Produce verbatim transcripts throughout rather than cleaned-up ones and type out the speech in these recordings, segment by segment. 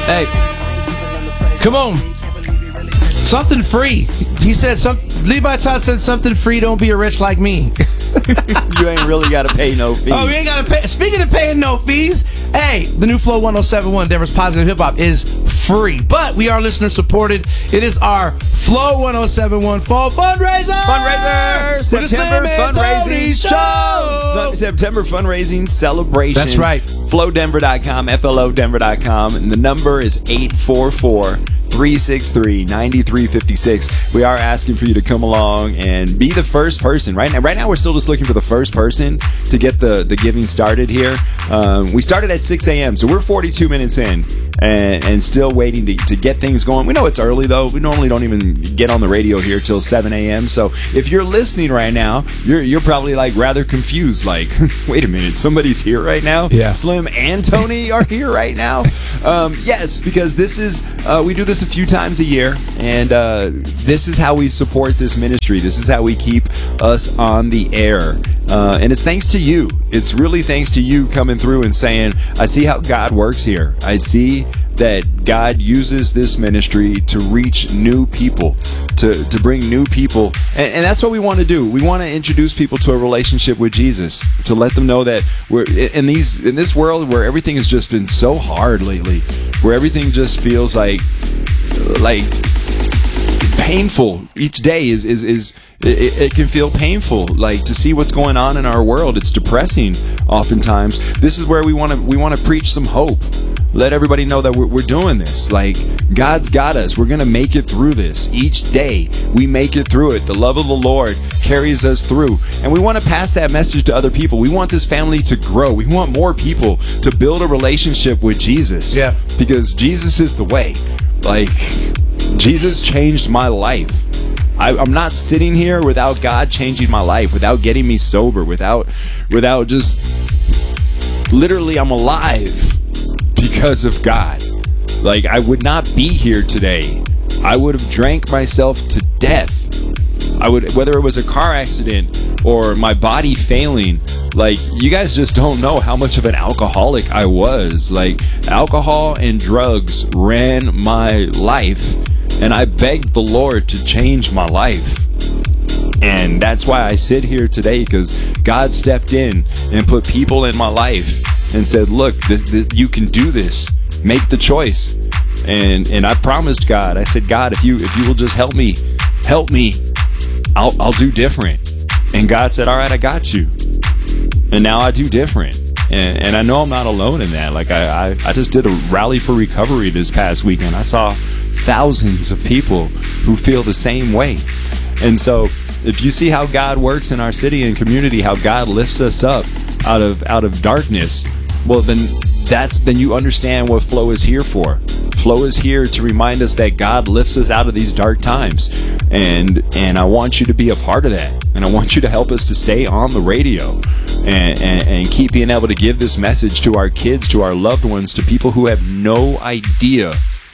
Hey, come on. Something free. He said some. Levi Todd said something free. Don't be a rich like me. You ain't really got to pay no fees. Oh, you ain't got to pay. Speaking of paying no fees, hey, the new Flow one oh seven point one, Denver's Positive Hip Hop, is free. But we are listener supported. It is our Flow one oh seven point one Fall Fundraiser! Fundraiser! September fundraising show! September fundraising celebration. That's right. flow denver dot com, F L O denver dot com. And the number is eight four four, three six three, nine three five six. We are asking for you to come along and be the first person. Right now, right now we're still just looking for the first person to get the, the giving started here. Um, we started at six a.m., so we're forty-two minutes in and, and still waiting to, to get things going. We know it's early, though. We normally don't even get on the radio here till seven a.m., so if you're listening right now, you're you're probably like rather confused, like, wait a minute, somebody's here right now? Yeah. Slim and Tony are here right now? Um, yes, because this is, uh, we do this a few times a year, and uh, this is how we support this ministry. This is how we keep us on the air. Uh, and it's thanks to you. It's really thanks to you coming through and saying, I see how God works here. I see that God uses this ministry to reach new people, to, to bring new people. And, and that's what we want to do. We want to introduce people to a relationship with Jesus, to let them know that we're in these in this world where everything has just been so hard lately, where everything just feels like like painful. Each day is is, is it, it can feel painful, like to see what's going on in our world. It's depressing oftentimes. This is where we want to we want to preach some hope. Let everybody know that we're, we're doing this. Like, God's got us. We're going to make it through this. Each day, we make it through it. The love of the Lord carries us through. And we want to pass that message to other people. We want this family to grow. We want more people to build a relationship with Jesus. Yeah. Because Jesus is the way. Like, Jesus changed my life. I, I'm not sitting here without God changing my life, without getting me sober, without, without just, literally, I'm alive because of God. Like, I would not be here today. I would have drank myself to death. I would, whether it was a car accident or my body failing. Like, you guys just don't know how much of an alcoholic I was. Like, alcohol and drugs ran my life, and I begged the Lord to change my life. And that's why I sit here today, because God stepped in and put people in my life and said, look, this, this, you can do this. Make the choice. And and I promised God, I said, God, if you if you will just help me, help me, I'll I'll do different. And God said, all right, I got you. And now I do different. And and I know I'm not alone in that. Like, I, I, I just did a rally for recovery this past weekend. I saw thousands of people who feel the same way. And so if you see how God works in our city and community, how God lifts us up out of out of darkness, well, then that's then you understand what Flow is here for. Flow is here to remind us that God lifts us out of these dark times. And and I want you to be a part of that. And I want you to help us to stay on the radio and, and, and keep being able to give this message to our kids, to our loved ones, to people who have no idea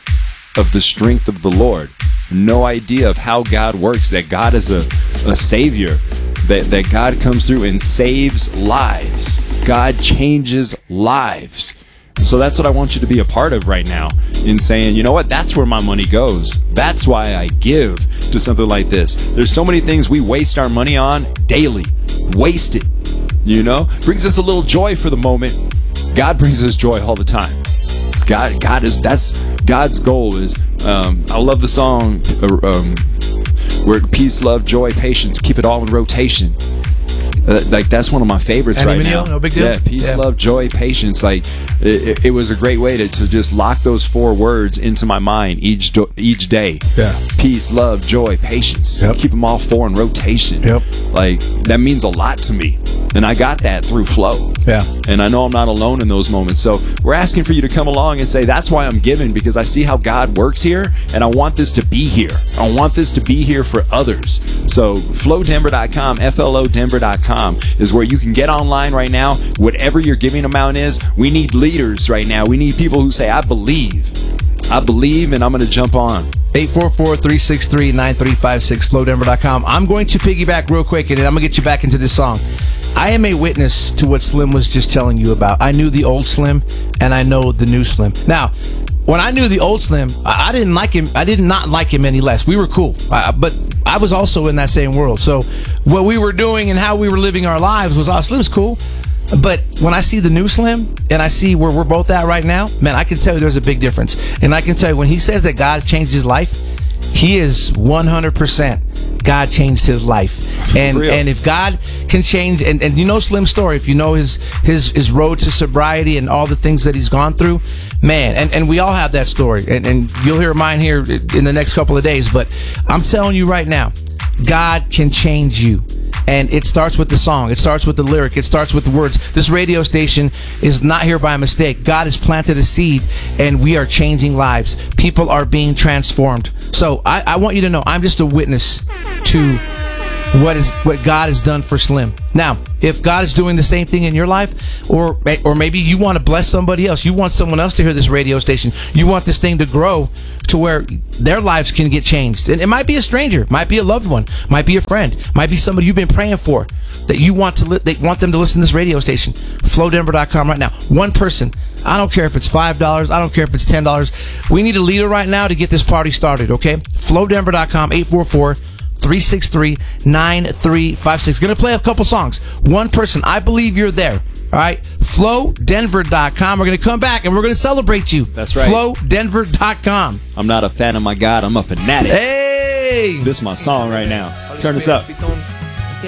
of the strength of the Lord, no idea of how God works, that God is a, a savior, that, that God comes through and saves lives. God changes lives. So that's what I want you to be a part of right now, in saying, you know what, that's where my money goes. That's why I give to something like this. There's so many things we waste our money on daily. Waste it, you know? Brings us a little joy for the moment. God brings us joy all the time. God, God is, that's God's goal is, um, I love the song, uh, um, where peace, love, joy, patience, keep it all in rotation. Uh, like, that's one of my favorites Any right deal? now. No big deal? Yeah, peace, Yeah. love, joy, patience. Like, it, it was a great way to, to just lock those four words into my mind each do, each day. Yeah. Peace, love, joy, patience. Yep. Keep them all four in rotation. Yep. Like, that means a lot to me. And I got that through Flow. Yeah. And I know I'm not alone in those moments. So we're asking for you to come along and say, that's why I'm giving, because I see how God works here, and I want this to be here. I want this to be here for others. So flow denver dot com, F L O denver dot com is where you can get online right now. Whatever your giving amount is, we need leaders right now. We need people who say, I believe. I believe, and I'm going to jump on. eight four four, three six three, nine three five six, flow denver dot com. I'm going to piggyback real quick, and then I'm going to get you back into this song. I am a witness to what Slim was just telling you about. I knew the old Slim, and I know the new Slim. Now, when I knew the old Slim, I, I didn't like him. I did not like him any less. We were cool, uh, but I was also in that same world. So what we were doing and how we were living our lives was, oh, Slim's cool. But when I see the new Slim and I see where we're both at right now, man, I can tell you there's a big difference. And I can tell you when he says that God changed his life, he is one hundred percent. God changed his life. And and if God can change, and, and you know Slim's story, if you know his his his road to sobriety and all the things that he's gone through, man, and, and we all have that story. And, and you'll hear mine here in the next couple of days. But I'm telling you right now, God can change you. And it starts with the song. It starts with the lyric. It starts with the words. This radio station is not here by mistake. God has planted a seed, and we are changing lives. People are being transformed. So I, I want you to know I'm just a witness to what is what God has done for Slim. Now, if God is doing the same thing in your life, or or maybe you want to bless somebody else, you want someone else to hear this radio station, you want this thing to grow to where their lives can get changed. And it might be a stranger, might be a loved one, might be a friend, might be somebody you've been praying for that you want to li- they want them to listen to this radio station. flow denver dot com right now. One person. I don't care if it's five dollars. I don't care if it's ten dollars. We need a leader right now to get this party started, okay? flow denver dot com, eight four four, three six three, nine three five six. Gonna play a couple songs. One person. I believe you're there. All right? flow denver dot com. We're gonna come back and we're gonna celebrate you. That's right. flow denver dot com. I'm not a fan of my God. I'm a fanatic. Hey! This is my song right now. Turn this up.